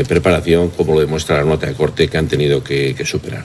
preparación, como lo demuestra la nota de corte que han tenido que superar.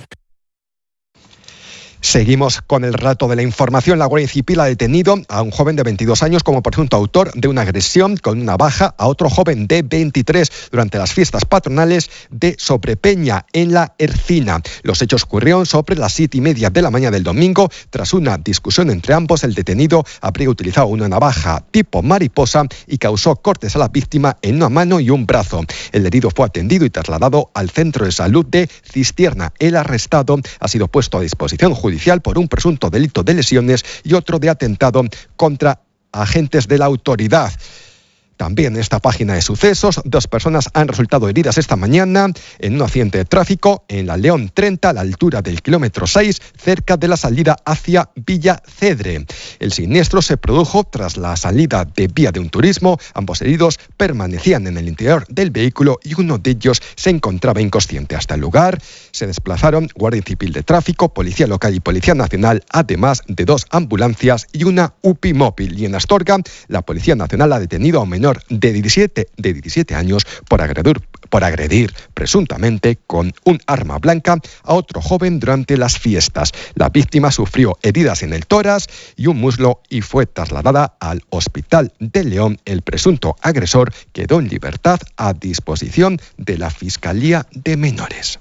Seguimos con el relato de la información. La Guardia Civil ha detenido a un joven de 22 años como presunto autor de una agresión con una navaja a otro joven de 23 durante las fiestas patronales de Sobrepeña, en la Ercina. Los hechos ocurrieron sobre las 7:30 de la mañana del domingo. Tras una discusión entre ambos, el detenido habría utilizado una navaja tipo mariposa y causó cortes a la víctima en una mano y un brazo. El herido fue atendido y trasladado al centro de salud de Cistierna. El arrestado ha sido puesto a disposición judicial por un presunto delito de lesiones y otro de atentado contra agentes de la autoridad. También en esta página de sucesos, 2 personas han resultado heridas esta mañana en un accidente de tráfico en la León 30, a la altura del kilómetro 6, cerca de la salida hacia Villa Cedre. El siniestro se produjo tras la salida de vía de un turismo. Ambos heridos permanecían en el interior del vehículo y uno de ellos se encontraba inconsciente. Hasta el lugar se desplazaron Guardia Civil de Tráfico, Policía Local y Policía Nacional, además de 2 ambulancias y una UPI móvil. Y en Astorga, la Policía Nacional ha detenido a un menor de 17 años por agredir presuntamente con un arma blanca a otro joven durante las fiestas. La víctima sufrió heridas en el tórax y un muslo y fue trasladada al Hospital de León. El presunto agresor quedó en libertad a disposición de la Fiscalía de Menores.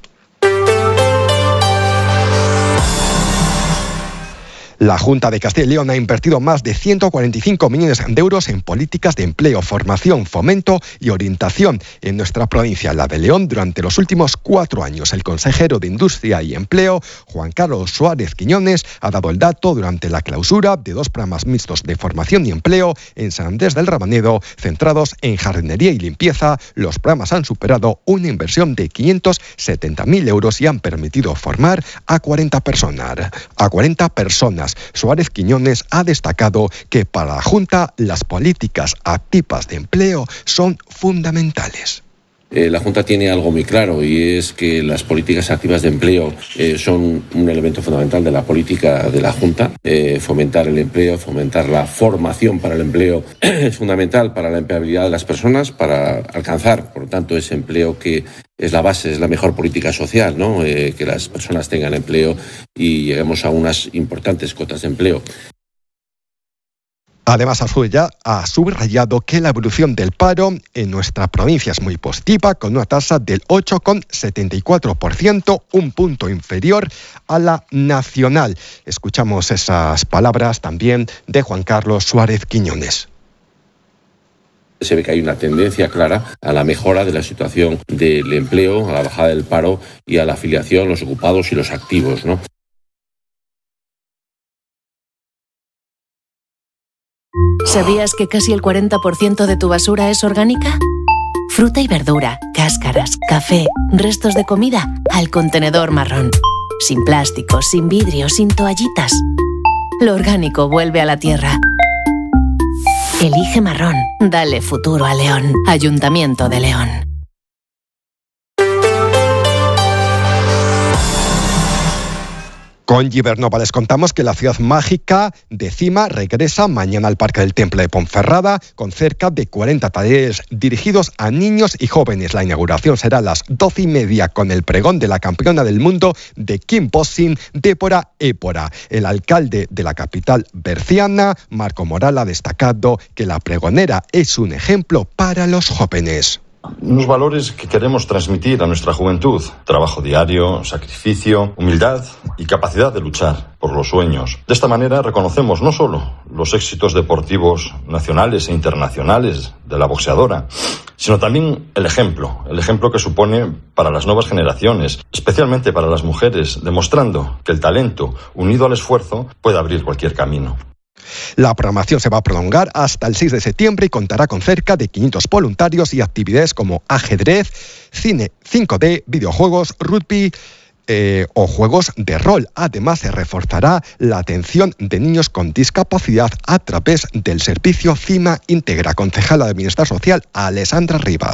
La Junta de Castilla y León ha invertido más de 145 millones de euros en políticas de empleo, formación, fomento y orientación en nuestra provincia, la de León, durante los últimos 4 años. El consejero de Industria y Empleo, Juan Carlos Suárez Quiñones, ha dado el dato durante la clausura de 2 programas mixtos de formación y empleo en San Andrés del Rabanedo, centrados en jardinería y limpieza. Los programas han superado una inversión de 570.000 euros y han permitido formar a 40 personas. Suárez Quiñones ha destacado que para la Junta las políticas activas de empleo son fundamentales. La Junta tiene algo muy claro y es que las políticas activas de empleo son un elemento fundamental de la política de la Junta. Fomentar el empleo, fomentar la formación para el empleo es fundamental para la empleabilidad de las personas, para alcanzar, por lo tanto, ese empleo que es la base, es la mejor política social, ¿no? Que las personas tengan empleo y lleguemos a unas importantes cotas de empleo. Además, ha subrayado que la evolución del paro en nuestra provincia es muy positiva, con una tasa del 8,74%, un punto inferior a la nacional. Escuchamos esas palabras también de Juan Carlos Suárez Quiñones. Se ve que hay una tendencia clara a la mejora de la situación del empleo, a la bajada del paro y a la afiliación, los ocupados y los activos, ¿no? ¿Sabías que casi el 40% de tu basura es orgánica? Fruta y verdura, cáscaras, café, restos de comida, al contenedor marrón. Sin plástico, sin vidrio, sin toallitas. Lo orgánico vuelve a la tierra. Elige marrón. Dale futuro a León. Ayuntamiento de León. Con Gibernova les contamos que la ciudad mágica de Cima regresa mañana al Parque del Temple de Ponferrada con cerca de 40 talleres dirigidos a niños y jóvenes. La inauguración será a las 12:30 con el pregón de la campeona del mundo de kickboxing, Débora Épora. El alcalde de la capital berciana, Marco Moral, ha destacado que la pregonera es un ejemplo para los jóvenes. Unos valores que queremos transmitir a nuestra juventud: trabajo diario, sacrificio, humildad y capacidad de luchar por los sueños. De esta manera reconocemos no solo los éxitos deportivos nacionales e internacionales de la boxeadora, sino también el ejemplo que supone para las nuevas generaciones, especialmente para las mujeres, demostrando que el talento unido al esfuerzo puede abrir cualquier camino. La programación se va a prolongar hasta el 6 de septiembre y contará con cerca de 500 voluntarios y actividades como ajedrez, cine 5D, videojuegos, rugby o juegos de rol. Además, se reforzará la atención de niños con discapacidad a través del servicio CIMA Integra. Concejala de Bienestar Social, Alessandra Rivas.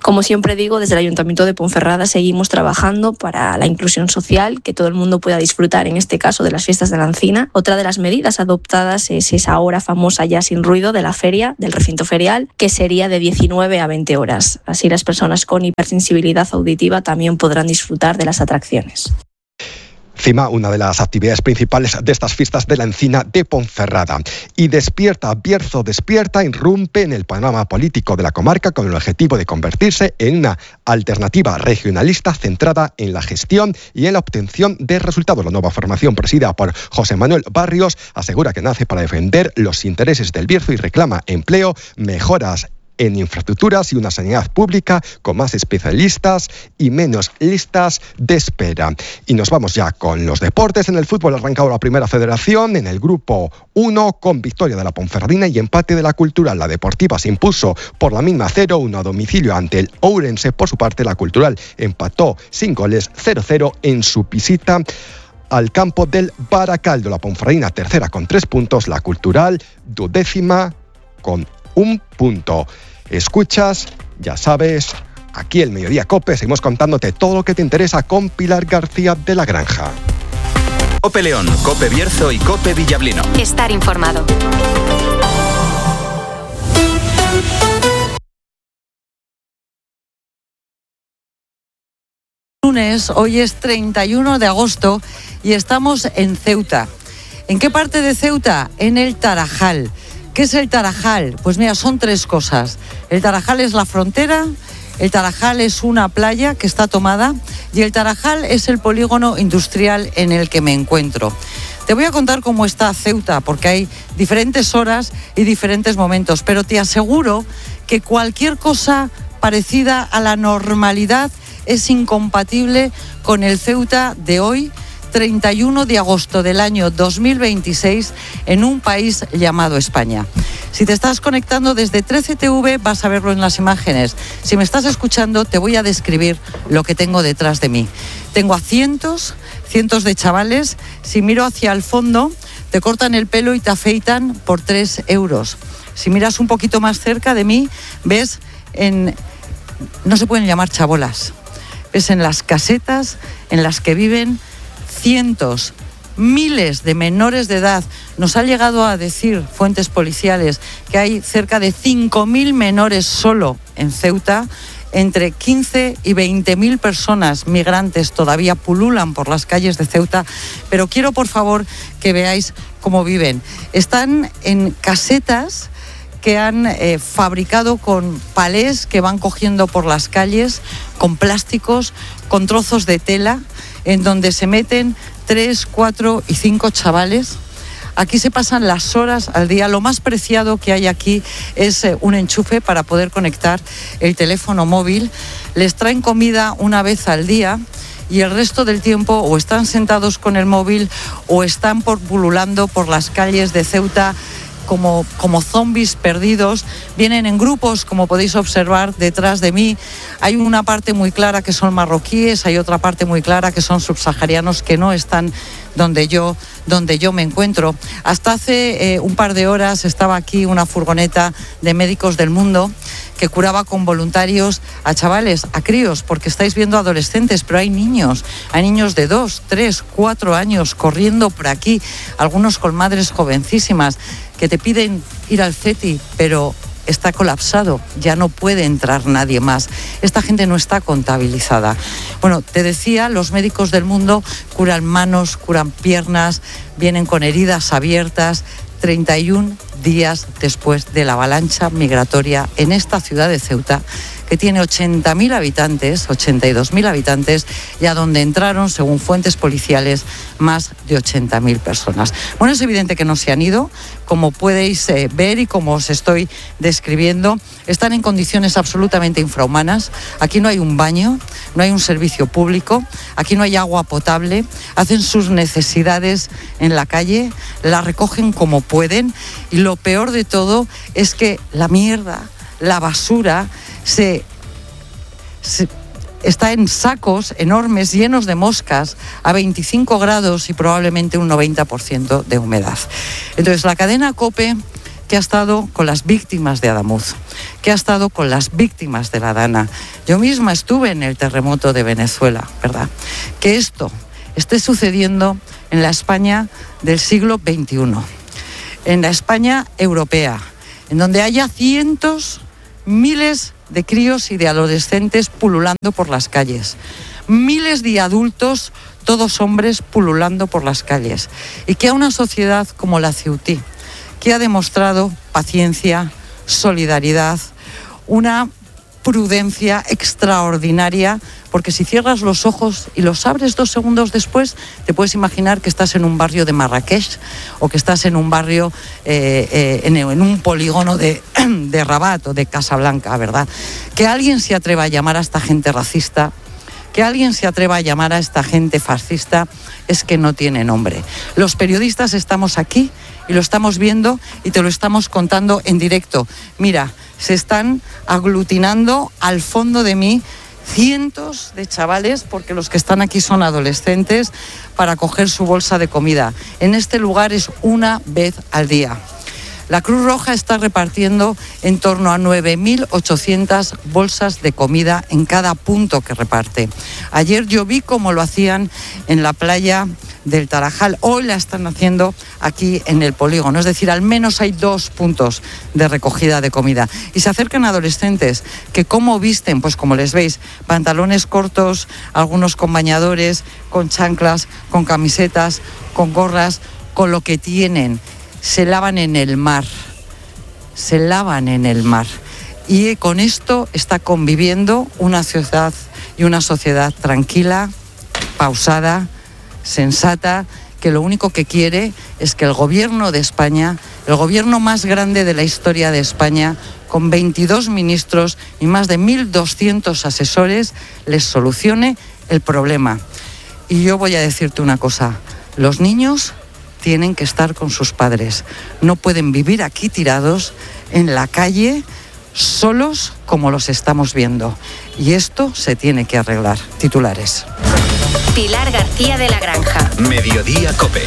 Como siempre digo, desde el Ayuntamiento de Ponferrada seguimos trabajando para la inclusión social, que todo el mundo pueda disfrutar, en este caso, de las fiestas de la Encina. Otra de las medidas adoptadas es esa hora famosa ya sin ruido de la feria, del recinto ferial, que sería de 19 a 20 horas. Así las personas con hipersensibilidad auditiva también podrán disfrutar de las atracciones. Encima, una de las actividades principales de estas fiestas de la Encina de Ponferrada. Y Despierta, Bierzo Despierta, irrumpe en el panorama político de la comarca con el objetivo de convertirse en una alternativa regionalista centrada en la gestión y en la obtención de resultados. La nueva formación, presidida por José Manuel Barrios, asegura que nace para defender los intereses del Bierzo y reclama empleo, mejoras en infraestructuras y una sanidad pública con más especialistas y menos listas de espera. Y nos vamos ya con los deportes. En el fútbol ha arrancado la primera federación en el grupo 1 con victoria de la Ponferradina y empate de la Cultural. La Deportiva se impuso por la misma 0-1 a domicilio ante el Ourense. Por su parte, la Cultural empató sin goles 0-0 en su visita al campo del Baracaldo. La Ponferradina tercera con 3 puntos, la Cultural 12ª con 1 punto. Escuchas, ya sabes, aquí el Mediodía COPE, seguimos contándote todo lo que te interesa con Pilar García de la Granja. COPE León, COPE Bierzo y COPE Villablino. Estar informado. Lunes, hoy es 31 de agosto y estamos en Ceuta. ¿En qué parte de Ceuta? En el Tarajal. ¿Qué es el Tarajal? Pues mira, son 3 cosas. El Tarajal es la frontera, el Tarajal es una playa que está tomada y el Tarajal es el polígono industrial en el que me encuentro. Te voy a contar cómo está Ceuta, porque hay diferentes horas y diferentes momentos, pero te aseguro que cualquier cosa parecida a la normalidad es incompatible con el Ceuta de hoy, 31 de agosto del año 2026, en un país llamado España. Si te estás conectando desde 13TV, vas a verlo en las imágenes. Si me estás escuchando, te voy a describir lo que tengo detrás de mí. Tengo a cientos de chavales. Si miro hacia el fondo, te cortan el pelo y te afeitan por 3 euros. Si miras un poquito más cerca de mí, ves no se pueden llamar chabolas. Ves en las casetas en las que viven cientos, miles de menores de edad. Nos ha llegado a decir fuentes policiales que hay cerca de 5.000 menores solo en Ceuta. Entre 15 y 20.000 personas migrantes todavía pululan por las calles de Ceuta, pero quiero por favor que veáis cómo viven. Están en casetas que han fabricado con palés que van cogiendo por las calles, con plásticos, con trozos de tela, en donde se meten 3, 4 y 5 chavales. Aquí se pasan las horas al día. Lo más preciado que hay aquí es un enchufe para poder conectar el teléfono móvil. Les traen comida una vez al día y el resto del tiempo o están sentados con el móvil o están pululando por las calles de Ceuta como zombies perdidos. Vienen en grupos, como podéis observar detrás de mí. Hay una parte muy clara que son marroquíes, hay otra parte muy clara que son subsaharianos que no están donde yo me encuentro. Hasta hace un par de horas estaba aquí una furgoneta de Médicos del Mundo que curaba con voluntarios a chavales, a críos, porque estáis viendo adolescentes, pero hay niños de 2, 3, 4 años corriendo por aquí, algunos con madres jovencísimas que te piden ir al CETI, pero está colapsado, ya no puede entrar nadie más. Esta gente no está contabilizada. Bueno, te decía, los Médicos del Mundo curan manos, curan piernas, vienen con heridas abiertas, 31 días después de la avalancha migratoria en esta ciudad de Ceuta, que tiene 80.000 habitantes, 82.000 habitantes, y a donde entraron, según fuentes policiales, más de 80.000 personas. Bueno, es evidente que no se han ido, como podéis ver y como os estoy describiendo, están en condiciones absolutamente infrahumanas. Aquí no hay un baño, no hay un servicio público, aquí no hay agua potable, hacen sus necesidades en la calle, la recogen como pueden, y lo peor de todo es que la mierda, la basura, está en sacos enormes llenos de moscas a 25 grados y probablemente un 90% de humedad. Entonces la cadena COPE que ha estado con las víctimas de Adamuz, que ha estado con las víctimas de la Dana. Yo misma estuve en el terremoto de Venezuela, ¿verdad? Que esto esté sucediendo en la España del siglo XXI, en la España europea, en donde haya cientos, miles de críos y de adolescentes pululando por las calles, miles de adultos, todos hombres, pululando por las calles, y que a una sociedad como la ceutí, que ha demostrado paciencia, solidaridad, una prudencia extraordinaria, porque si cierras los ojos y los abres 2 segundos después, te puedes imaginar que estás en un barrio de Marrakech o que estás en un barrio, en un polígono de Rabat o de Casablanca, ¿verdad? Que alguien se atreva a llamar a esta gente racista, que alguien se atreva a llamar a esta gente fascista, es que no tiene nombre. Los periodistas estamos aquí y lo estamos viendo y te lo estamos contando en directo. Mira, se están aglutinando al fondo de mí cientos de chavales, porque los que están aquí son adolescentes, para coger su bolsa de comida. En este lugar es una vez al día. La Cruz Roja está repartiendo en torno a 9.800 bolsas de comida en cada punto que reparte. Ayer yo vi cómo lo hacían en la playa del Tarajal. Hoy la están haciendo aquí en el polígono. Es decir, al menos hay 2 puntos de recogida de comida. Y se acercan adolescentes que, ¿cómo visten? Pues como les veis, pantalones cortos, algunos con bañadores, con chanclas, con camisetas, con gorras, con lo que tienen. Se lavan en el mar, se lavan en el mar. Y con esto está conviviendo una ciudad y una sociedad tranquila, pausada, sensata, que lo único que quiere es que el gobierno de España, el gobierno más grande de la historia de España, con 22 ministros y más de 1.200 asesores, les solucione el problema. Y yo voy a decirte una cosa, los niños tienen que estar con sus padres. No pueden vivir aquí tirados en la calle, solos como los estamos viendo. Y esto se tiene que arreglar. Titulares. Pilar García de la Granja. Mediodía COPE.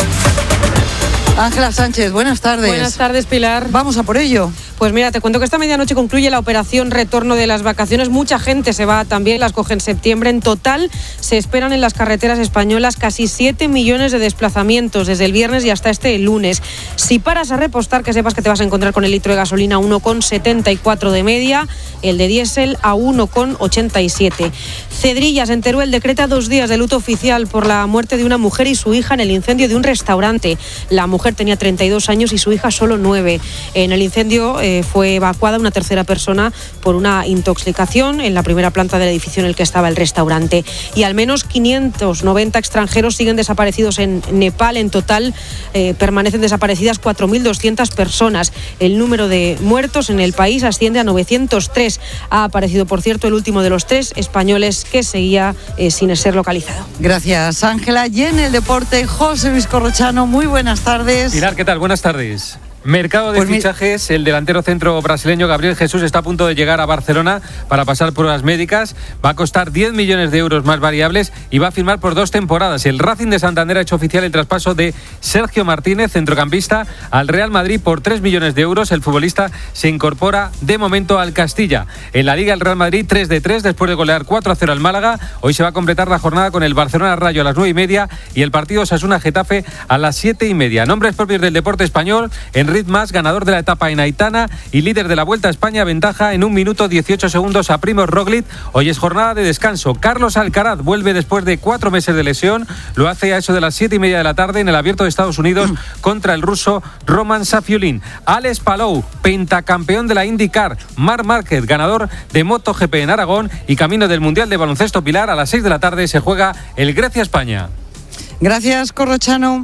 Ángela Sánchez, buenas tardes. Buenas tardes, Pilar. Vamos a por ello. Pues mira, te cuento que esta medianoche concluye la operación retorno de las vacaciones. Mucha gente se va también, las coge en septiembre. En total se esperan en las carreteras españolas casi 7 millones de desplazamientos desde el viernes y hasta este lunes. Si paras a repostar, que sepas que te vas a encontrar con el litro de gasolina a 1,74 de media, el de diésel a 1,87. Cedrillas, en Teruel, decreta 2 días de luto oficial por la muerte de una mujer y su hija en el incendio de un restaurante. La mujer tenía 32 años y su hija solo 9. En el incendio fue evacuada una tercera persona por una intoxicación en la primera planta del edificio en el que estaba el restaurante. Y al menos 590 extranjeros siguen desaparecidos en Nepal. En total permanecen desaparecidas 4.200 personas. El número de muertos en el país asciende a 903. Ha aparecido, por cierto, el último de los 3 españoles que seguía sin ser localizado. Gracias, Ángela. Y en el deporte, José Luis Corrochano, muy buenas tardes. Pilar, ¿qué tal? Buenas tardes. Mercado de fichajes, el delantero centro brasileño Gabriel Jesús está a punto de llegar a Barcelona para pasar pruebas médicas. Va a costar 10 millones de euros más variables y va a firmar por 2 temporadas. El Racing de Santander ha hecho oficial el traspaso de Sergio Martínez, centrocampista, al Real Madrid por 3 millones de euros. El futbolista se incorpora de momento al Castilla. En la Liga, el Real Madrid 3 de 3 después de golear 4-0 al Málaga. Hoy se va a completar la jornada con el Barcelona Rayo a las 9:30 y el partido Osasuna-Getafe a las 7:30. Nombres propios del deporte español: Enric Mas, ganador de la etapa en Aitana y líder de la Vuelta a España, ventaja en 1 minuto 18 segundos a Primož Roglič. Hoy es jornada de descanso. Carlos Alcaraz vuelve después de 4 meses de lesión. Lo hace a eso de las 7:30 de la tarde en el Abierto de Estados Unidos contra el ruso Roman Safiulin. Alex Palou, pentacampeón de la IndyCar. Marc Márquez, ganador de MotoGP en Aragón y camino del Mundial de Baloncesto. Pilar, a las 6 de la tarde se juega el Grecia-España. Gracias, Corrochano.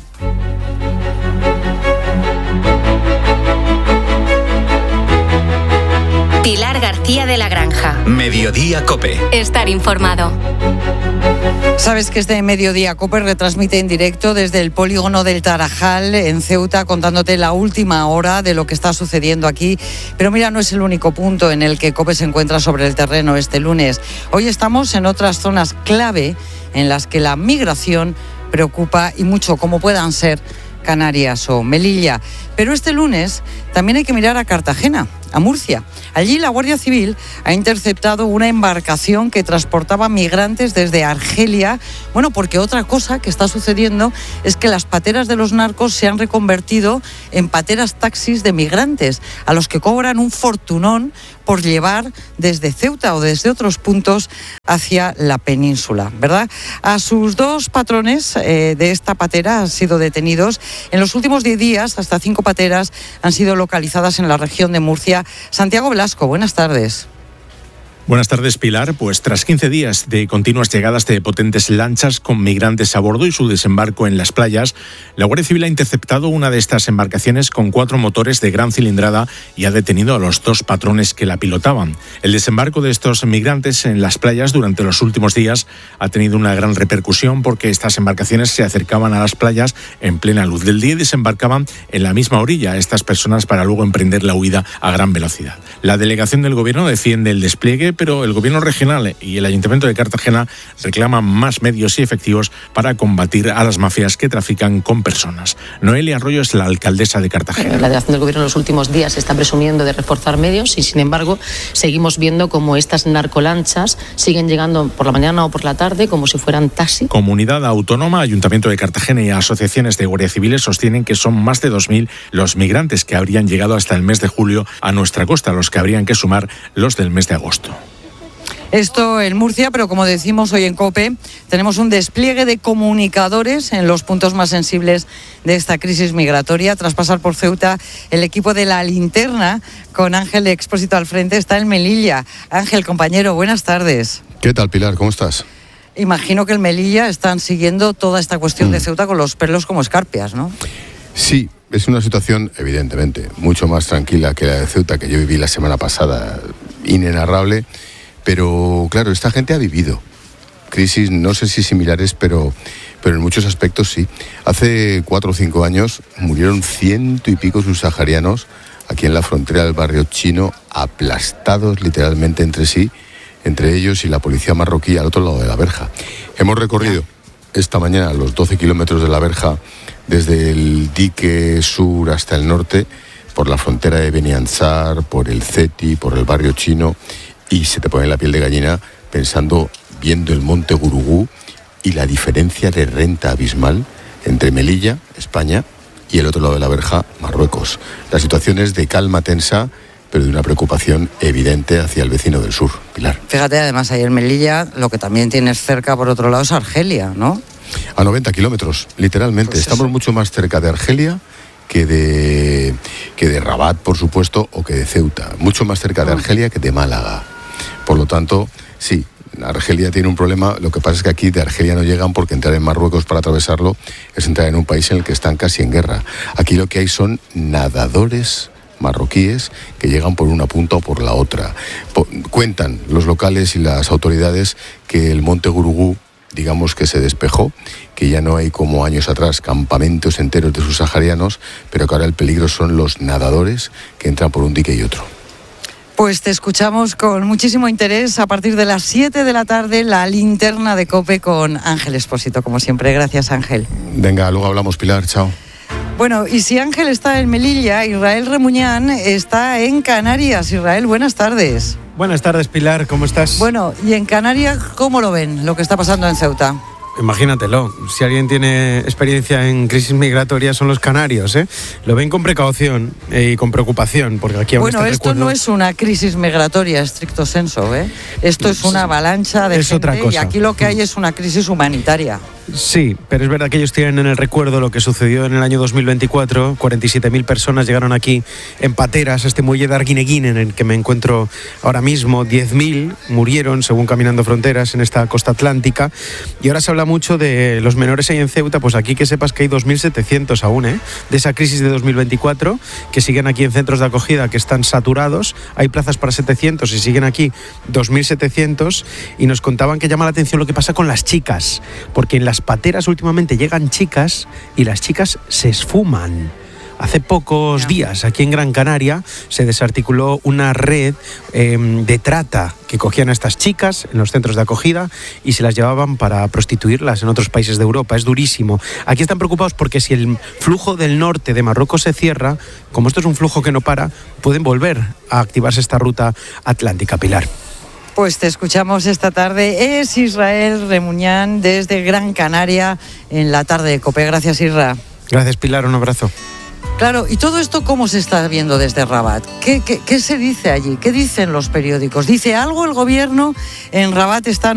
Pilar García de la Granja. Mediodía COPE. Estar informado. Sabes que este Mediodía COPE retransmite en directo desde el polígono del Tarajal en Ceuta, contándote la última hora de lo que está sucediendo aquí. Pero mira, no es el único punto en el que COPE se encuentra sobre el terreno este lunes. Hoy estamos en otras zonas clave en las que la migración preocupa y mucho, como puedan ser Canarias o Melilla. Pero este lunes también hay que mirar a Cartagena, a Murcia. Allí la Guardia Civil ha interceptado una embarcación que transportaba migrantes desde Argelia. Bueno, porque otra cosa que está sucediendo es que las pateras de los narcos se han reconvertido en pateras taxis de migrantes, a los que cobran un fortunón por llevar desde Ceuta o desde otros puntos hacia la península, ¿verdad? A sus dos patrones de esta patera han sido detenidos. En los últimos 10 días, hasta 5 pateras han sido localizadas en la región de Murcia. Santiago Velasco, buenas tardes. Buenas tardes, Pilar. Pues tras 15 días de continuas llegadas de potentes lanchas con migrantes a bordo y su desembarco en las playas, la Guardia Civil ha interceptado una de estas embarcaciones con 4 motores de gran cilindrada y ha detenido a los 2 patrones que la pilotaban. El desembarco de estos migrantes en las playas durante los últimos días ha tenido una gran repercusión porque estas embarcaciones se acercaban a las playas en plena luz del día y desembarcaban en la misma orilla a estas personas para luego emprender la huida a gran velocidad. La delegación del Gobierno defiende el despliegue, pero el Gobierno regional y el Ayuntamiento de Cartagena reclaman más medios y efectivos para combatir a las mafias que trafican con personas. Noelia Arroyo es la alcaldesa de Cartagena. La delegación del Gobierno en los últimos días está presumiendo de reforzar medios y, sin embargo, seguimos viendo como estas narcolanchas siguen llegando por la mañana o por la tarde como si fueran taxi. Comunidad Autónoma, Ayuntamiento de Cartagena y asociaciones de guardias civiles sostienen que son más de 2.000 los migrantes que habrían llegado hasta el mes de julio a nuestra costa, los que habrían que sumar los del mes de agosto. Esto en Murcia, pero como decimos hoy en COPE, tenemos un despliegue de comunicadores en los puntos más sensibles de esta crisis migratoria. Tras pasar por Ceuta, el equipo de La Linterna, con Ángel Expósito al frente, está en Melilla. Ángel, compañero, buenas tardes. ¿Qué tal, Pilar? ¿Cómo estás? Imagino que en Melilla están siguiendo toda esta cuestión de Ceuta con los pelos como escarpias, ¿no? Sí, es una situación, evidentemente, mucho más tranquila que la de Ceuta, que yo viví la semana pasada, inenarrable. Pero, claro, esta gente ha vivido crisis, no sé si similares, pero en muchos aspectos sí. Hace 4 o 5 años murieron 100 y pico subsaharianos aquí en la frontera del barrio chino, aplastados literalmente entre sí, entre ellos y la policía marroquí al otro lado de la verja. Hemos recorrido esta mañana los 12 kilómetros de la verja desde el dique sur hasta el norte, por la frontera de Beni Ansar, por el Ceti, por el barrio chino, y se te pone la piel de gallina pensando, viendo el monte Gurugú y la diferencia de renta abismal entre Melilla, España, y el otro lado de la verja, Marruecos. La situación es de calma tensa, pero de una preocupación evidente hacia el vecino del sur, Pilar. Fíjate, además, ahí en Melilla, lo que también tienes cerca, por otro lado, es Argelia, ¿no? A 90 kilómetros, literalmente. Pues estamos mucho más cerca de Argelia que de Rabat, por supuesto, o que de Ceuta. Mucho más cerca de Argelia que de Málaga. Por lo tanto, sí, Argelia tiene un problema. Lo que pasa es que aquí de Argelia no llegan, porque entrar en Marruecos para atravesarlo es entrar en un país en el que están casi en guerra. Aquí lo que hay son nadadores marroquíes que llegan por una punta o por la otra. Cuentan los locales y las autoridades que el monte Gurugú, digamos que se despejó, que ya no hay como años atrás campamentos enteros de subsaharianos, pero que ahora el peligro son los nadadores que entran por un dique y otro. Pues te escuchamos con muchísimo interés a partir de las 7 de la tarde, La Linterna de COPE con Ángel Expósito, como siempre. Gracias, Ángel. Venga, luego hablamos, Pilar. Chao. Bueno, y si Ángel está en Melilla, Israel Remuñán está en Canarias. Israel, buenas tardes. Buenas tardes, Pilar, ¿cómo estás? Bueno, y en Canarias, ¿cómo lo ven, lo que está pasando en Ceuta? Imagínatelo, si alguien tiene experiencia en crisis migratorias son los canarios, ¿eh? Lo ven con precaución y con preocupación, porque aquí aún bueno, esto no es una crisis migratoria estricto sensu, ¿eh? Esto es una avalancha de gente, otra cosa. Y aquí lo que hay es una crisis humanitaria. Sí, pero es verdad que ellos tienen en el recuerdo lo que sucedió en el año 2024. 47.000 personas llegaron aquí en pateras a este muelle de Arguineguín en el que me encuentro ahora mismo. 10.000 murieron según Caminando Fronteras en esta costa atlántica. Y ahora se habla mucho de los menores ahí en Ceuta. Pues aquí que sepas que hay 2.700 aún, de esa crisis de 2024, que siguen aquí en centros de acogida que están saturados. Hay plazas para 700 y siguen aquí 2.700. Y nos contaban que llama la atención lo que pasa con las chicas, porque en las pateras últimamente llegan chicas y las chicas se esfuman. Hace pocos días, aquí en Gran Canaria, se desarticuló una red de trata que cogían a estas chicas en los centros de acogida y se las llevaban para prostituirlas en otros países de Europa. Es durísimo. Aquí están preocupados porque si el flujo del norte de Marruecos se cierra, como esto es un flujo que no para, pueden volver a activarse esta ruta atlántica, Pilar. Pues te escuchamos esta tarde. Es Israel Remuñán desde Gran Canaria en la tarde de COPE. Gracias, Isra. Gracias, Pilar. Un abrazo. Claro, ¿y todo esto cómo se está viendo desde Rabat? ¿Qué se dice allí? ¿Qué dicen los periódicos? ¿Dice algo el gobierno? En Rabat están